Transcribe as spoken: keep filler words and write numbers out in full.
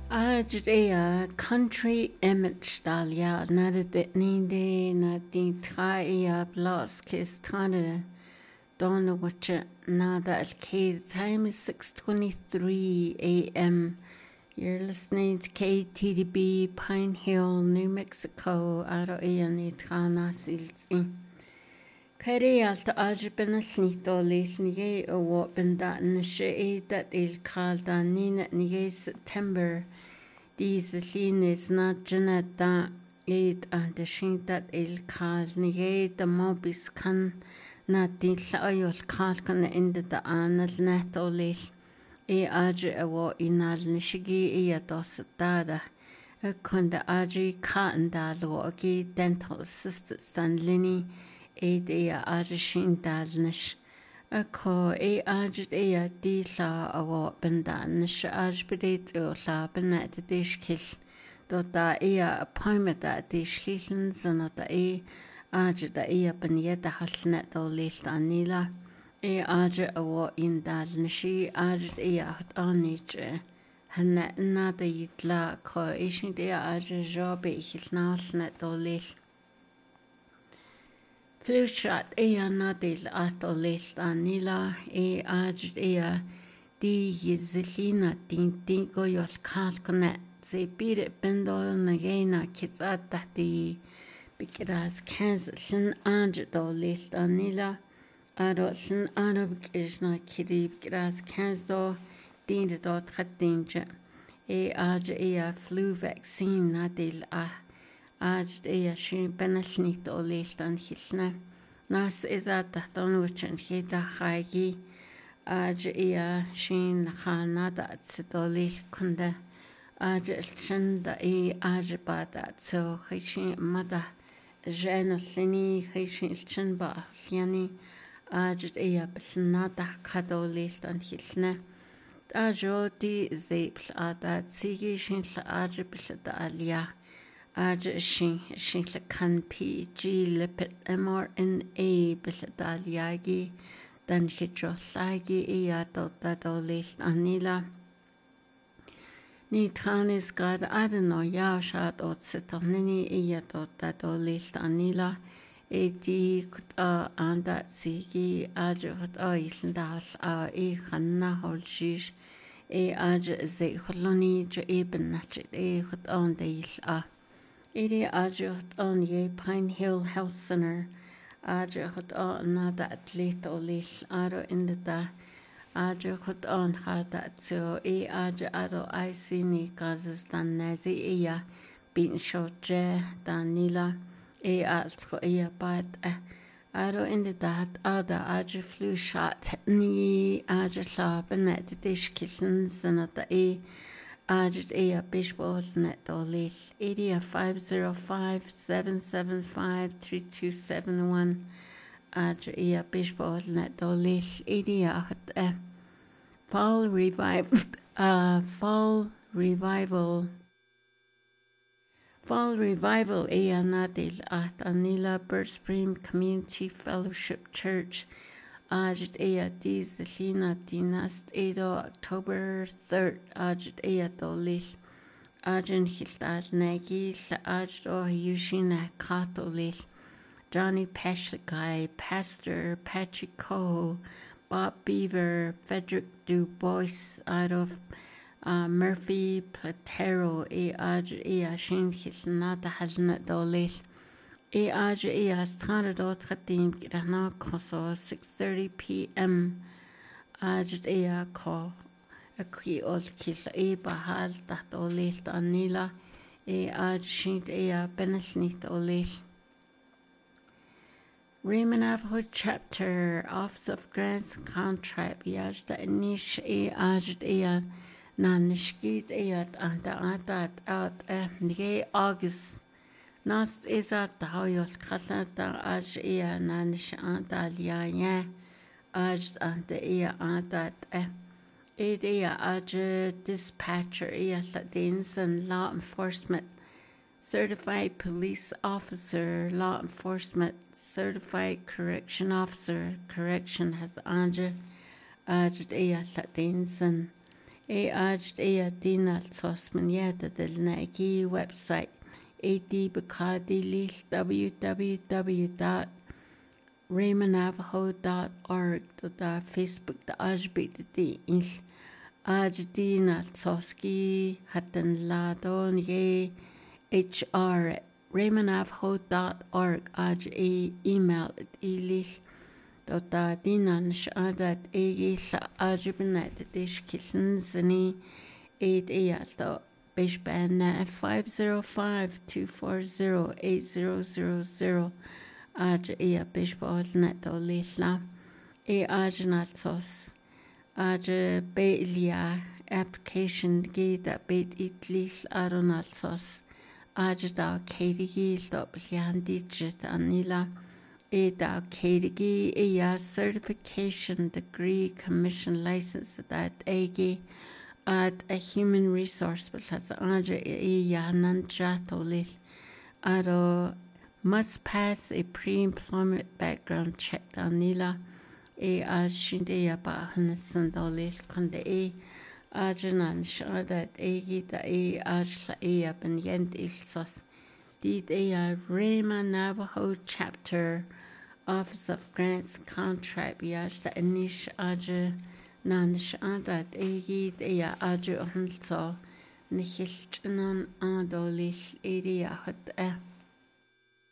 Ajde country image dalia nada det ninde na din traia blas kis trane don't watch nada al K. The time is six twenty-three a m. You're listening to K T D B Pine Hill, New Mexico. Aro iani trana silzi. Kari alta ajbena snito lis nige o what benda nishe that il kalda nina nige September. Diese Linie ist not Janetta eight and the shin that il kal nige the mobis kan na din layol kal kan inde da anal net olis e aji awo inal nishigi e ados dada a kunda aji ka ndalo ogi dental assistant san lini e de aji shin dal nish a ko e aji e di la awo benda nish aji bedit o la benet dish kill do da e appointment da dish listen zana da e aji da e benyeta halnet o list anila e aji awo in dal nishi aji e hat anich hanna na da yitla ko e shin de aji job e hilnas net o list Flushot ea nadil at o list anila e aj ea di yizilina din dingo yol kalkone ze bire bendo nagena kitsata di bikiras kaz sin aj do list anila aro sin arab kishna kiri bikiras kaz do din do tkatinja e aj ea flu vaccine nadil ah Aj ea shin benashnit o listan hilna. Nas isa tahton wuchen hita khagi. Aj ea shin khanada tsitolish kunda. Aj ilchin da e aj bada tso khishin mada. Jeno lini khishin ilchin ba liani. Aj ea bisnada kado listan hilna. Ajo di zeipl ada tsigi shin la aj bislada alia. Aj shin shin la kan P G lipid M R N A bisadaliagi dan hidroslagi iya do do list anila ni tranis grad adeno ya shat ot sitonini iya do do list anila e di kut a anda sigi aj hot a ilndal a e khanna holshish e aj ze kholoni je eben nach e hot on de a Iri ajut on ye Pine Hill Health Center. Ajut on nada atlet olis aro indata. Ajut on hada tso e aj aro I C ni kazes dan nazi iya bin shoje danila e altro iya bad aro indata hat ada aj flu shot ni aj la benet dish killen sanata e Ajit ea bishbol net dolis area five zero five seven seven five three two seven one. Ajit ea bishbol net dolis area hot fall revive uh fall revival fall revival ea nadil at Anila Bird Spring Community Fellowship Church. Ajit ea dis lina dinast edo October third ajit ea dolis ajin hilal nagi la ajit o yushina katolis Johnny Peshagai, Pastor Patrick Coho, Bob Beaver, Frederick Du Bois out of uh, Murphy Platero e ajit ea shin hilnata hajna dolis E aj e astrana dot khatim kirana khoso six thirty p m aj e a ko akhi ol kil e bahal taht olis anila e aj shint e a benasnit olis Raymond Navajo chapter Office of Grants and Contract yaj da nish e aj e a nanishkit e at anta atat out e nige August Nas isa tahoyol khalata aj iya nanish anta liya aj anta iya anta e id iya aj dispatcher iya ladinsan law enforcement certified police officer law enforcement certified correction officer correction has anja aj iya ladinsan e ajd e dinal sos maniata del nagi website e di bakadi lil w w w dot raymond navajo dot org da Facebook da ajbit di il aj dinal soski hatan ladon ye hr at raymond navajo dot org aj e email at ilis Dota dinan shadat egi sa ajibnet dish killen zini eight eyalto bishbana five zero five two four zero eight zero zero zero aj eya bishbol neto lisla e ajnat sos aj belia application gida bet itlis aronal sos aj da kedigi stop lian digit anila Eda Kedigi Eya certification degree commission license that Egi at a human resource but has Andre Eya Nanjatolil Ado must pass a pre-employment background check Danila E Ashindeya Bahanasandolil Konde E Ajanan Shadat Egi da E Ashla Eya Ben Yent Ilsos Did Eya Raymond Navajo chapter Office of Grants Contract Yashta Anish Aja Nanish Adat Egi Eya Aja Hunso Nihilchanan Adolish Edia Hut